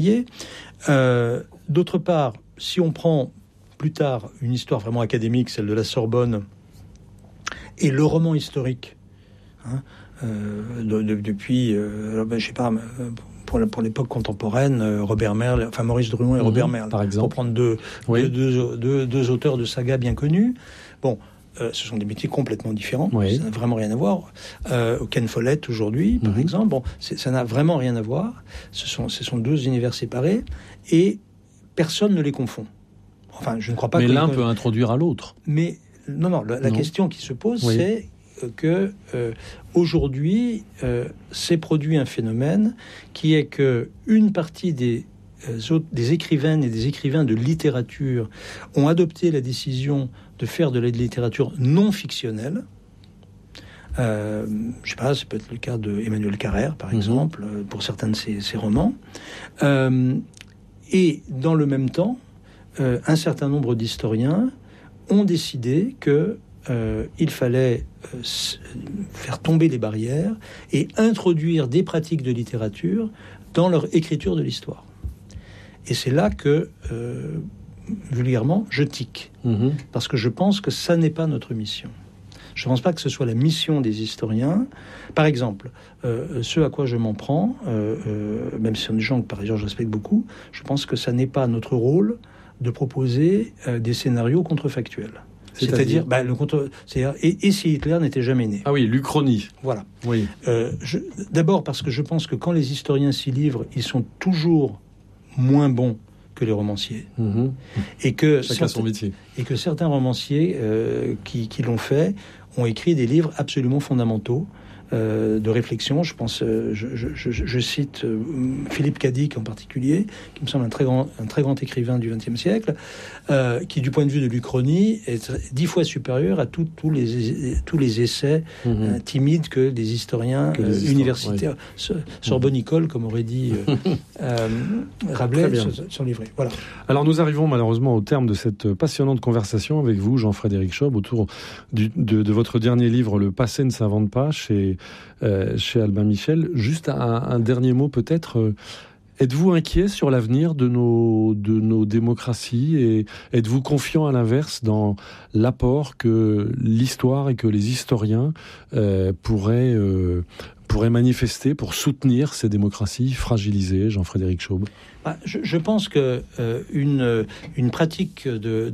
D'autre part, si on prend plus tard une histoire vraiment académique, celle de la Sorbonne, et le roman historique, depuis, je sais pas, pour l'époque contemporaine, Robert Merle, enfin Maurice Druon et Robert Merle, par exemple, pour prendre deux auteurs de saga bien connus. Bon, ce sont des métiers complètement différents, ça n'a vraiment rien à voir. Ken Follett aujourd'hui, par exemple, bon, ça n'a vraiment rien à voir. Ce sont deux univers séparés et personne ne les confond. Enfin, je ne crois pas. Mais l'un peut introduire à l'autre. Mais non. La question qui se pose, c'est que aujourd'hui, s'est produit un phénomène qui est que une partie des écrivaines et des écrivains de littérature ont adopté la décision de faire de la littérature non fictionnelle. Je sais pas, ça peut être le cas de Emmanuel Carrère, par exemple, pour certains de ses romans. Et dans le même temps, un certain nombre d'historiens ont décidé que il fallait faire tomber les barrières et introduire des pratiques de littérature dans leur écriture de l'histoire. Et c'est là que, vulgairement, je tique. Parce que je pense que ça n'est pas notre mission. Je ne pense pas que ce soit la mission des historiens. Par exemple, ce à quoi je m'en prends, même si ce sont des gens que par ailleurs je respecte beaucoup, je pense que ça n'est pas notre rôle de proposer des scénarios contrefactuels. C'est-à-dire et si Hitler n'était jamais né. Ah oui, l'Uchronie. Voilà. Oui. D'abord parce que je pense que quand les historiens s'y livrent, ils sont toujours moins bons que les romanciers. Et que chacun son métier. Et que certains romanciers qui l'ont fait ont écrit des livres absolument fondamentaux de réflexion. Je pense, je cite Philippe Cadic en particulier, qui me semble un très grand écrivain du XXe siècle, qui, du point de vue de l'Uchronie, est 10 fois supérieur à tous les essais timides que des historiens universitaires, sorbonnicoles, comme aurait dit Rabelais, sont livrés. Voilà. Alors nous arrivons malheureusement au terme de cette passionnante conversation avec vous, Jean-Frédéric Chob, autour de votre dernier livre, Le passé ne s'invente pas, chez Albin Michel. Juste un dernier mot peut-être. Êtes-vous inquiet sur l'avenir de nos démocraties et êtes-vous confiant à l'inverse dans l'apport que l'histoire et que les historiens pourraient manifester pour soutenir ces démocraties fragilisées, Jean-Frédéric Chob? Je pense que une pratique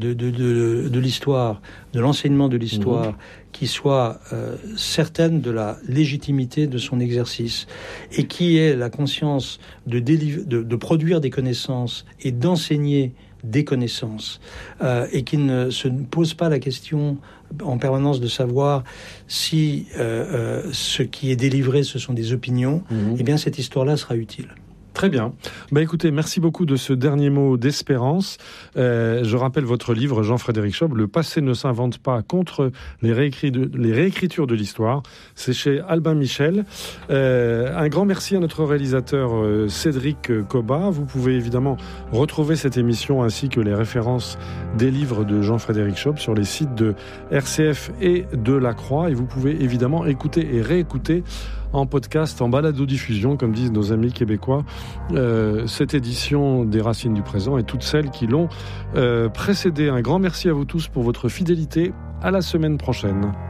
de l'histoire, de l'enseignement de l'histoire, qui soit certaine de la légitimité de son exercice et qui ait la conscience de produire des connaissances et d'enseigner des connaissances et qui ne se pose pas la question en permanence de savoir si ce qui est délivré ce sont des opinions, eh bien cette histoire-là sera utile. Très bien. Écoutez, merci beaucoup de ce dernier mot d'espérance. Je rappelle votre livre, Jean-Frédéric Chob, Le passé ne s'invente pas, contre les réécritures de l'histoire. C'est chez Albin Michel. Un grand merci à notre réalisateur Cédric Cobat. Vous pouvez évidemment retrouver cette émission ainsi que les références des livres de Jean-Frédéric Chob sur les sites de RCF et de La Croix. Et vous pouvez évidemment écouter et réécouter en podcast, en balado-diffusion, comme disent nos amis québécois, cette édition des Racines du présent et toutes celles qui l'ont précédée. Un grand merci à vous tous pour votre fidélité. À la semaine prochaine.